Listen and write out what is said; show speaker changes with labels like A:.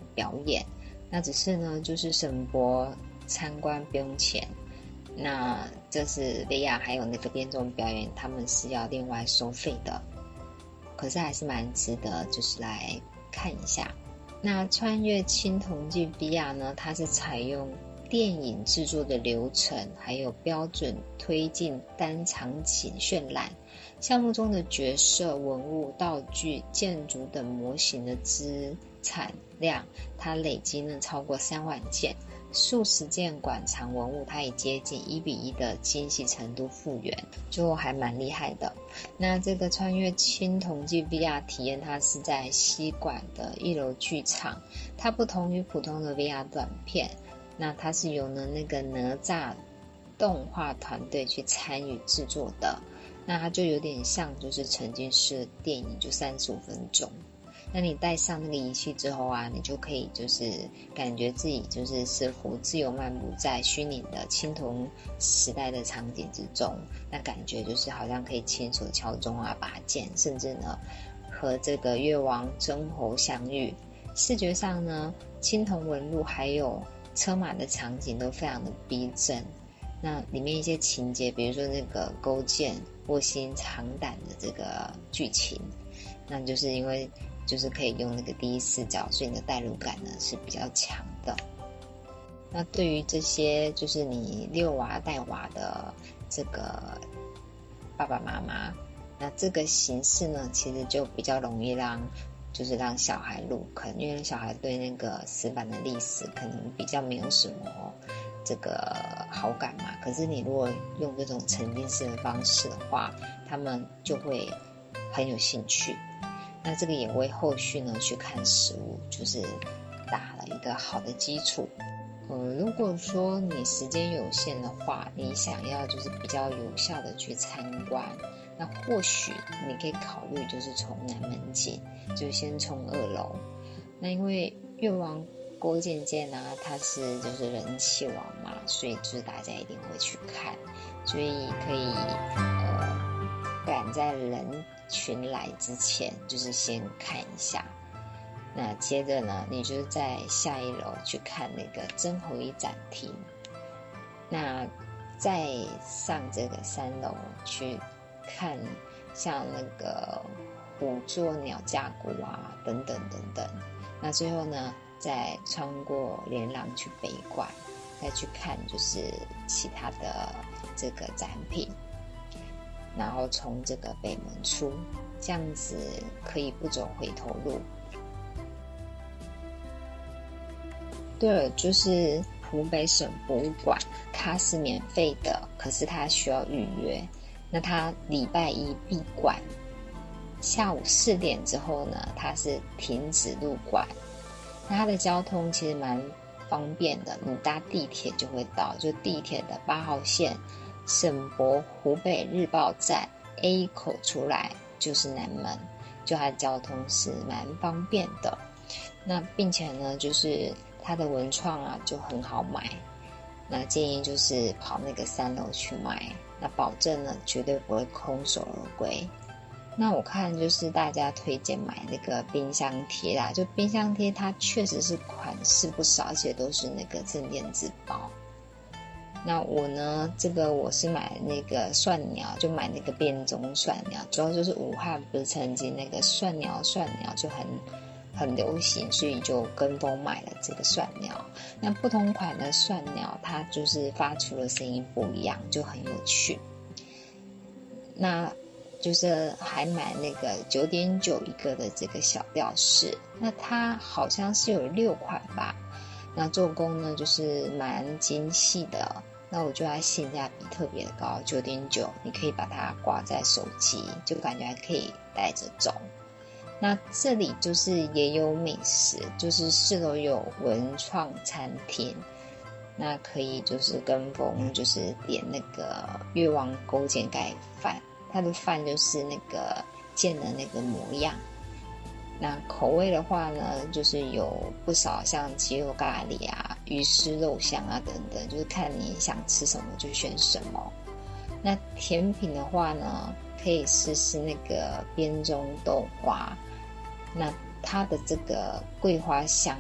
A: 表演。那只是呢，就是省博参观不用钱。那这是维亚还有那个变装表演，他们是要另外收费的，可是还是蛮值得，就是来看一下。那穿越青铜纪 VR 呢，它是采用电影制作的流程，还有标准推进单场景渲染。项目中的角色、文物、道具、建筑等模型的资产量，它累积呢超过3万件，数十件馆藏文物，它也接近1:1的精细程度复原，就还蛮厉害的。那这个穿越青铜纪 VR 体验，它是在西馆的1楼剧场，它不同于普通的 VR 短片，那它是由那个哪吒动画团队去参与制作的。那它就有点像就是沉浸式的电影，就35分钟。那你带上那个仪器之后啊，你就可以就是感觉自己就是似乎自由漫步在虚拟的青铜时代的场景之中，那感觉就是好像可以亲手敲钟啊、拔剑，甚至呢和这个越王争侯相遇。视觉上呢，青铜纹路还有车马的场景都非常的逼真。那里面一些情节，比如说那个勾践卧薪尝胆的这个剧情，那就是因为就是可以用那个第一视角，所以你的代入感呢是比较强的。那对于这些就是你遛娃带娃的这个爸爸妈妈，那这个形式呢其实就比较容易让小孩入坑，因为小孩对那个死板的历史可能比较没有什么这个好感嘛，可是你如果用这种沉浸式的方式的话，他们就会很有兴趣。那这个也为后续呢去看实物就是打了一个好的基础。如果说你时间有限的话，你想要就是比较有效的去参观，那或许你可以考虑就是从南门进，就先从2楼。那因为越王勾践剑啊，它是就是人气王嘛，所以就是大家一定会去看，所以可以赶在人群来之前，就是先看一下。那接着呢，你就是在下1楼去看那个曾侯乙展厅，那再上这个3楼去看像那个虎座鸟架鼓啊等等等等。那最后呢，再穿过连廊去北馆，再去看就是其他的这个展品，然后从这个北门出，这样子可以不走回头路。对了，就是湖北省博物馆，它是免费的，可是它需要预约。那它礼拜一闭馆，下午4点之后呢，它是停止入馆。那它的交通其实蛮方便的，你搭地铁就会到，就地铁的8号线省博湖北日报站 A 口出来就是南门，就它的交通是蛮方便的。那并且呢，就是它的文创啊就很好买，那建议就是跑那个3楼去买，那保证呢绝对不会空手而归。那我看就是大家推荐买那个冰箱贴啦，就冰箱贴它确实是款式不少，而且都是那个镇店之宝。那我呢，我是买那个蒜鸟，就买那个变种蒜鸟，主要就是武汉不是曾经那个蒜鸟就很流行，所以就跟风买了这个蒜鸟。那不同款的蒜鸟它就是发出的声音不一样，就很有趣。那就是还买那个9.9一个的这个小吊饰，那它好像是有6款吧，那做工呢就是蛮精细的，那我觉得它性价比特别的高，9.9你可以把它挂在手机，就感觉还可以带着走。那这里就是也有美食，就是4楼有文创餐厅，那可以就是跟风就是点那个越王勾践盖饭，它的饭就是那个剑的那个模样。那口味的话呢，就是有不少像鸡肉咖喱啊、鱼丝肉香啊等等，就是看你想吃什么就选什么。那甜品的话呢，可以试试那个边中豆花，那它的这个桂花香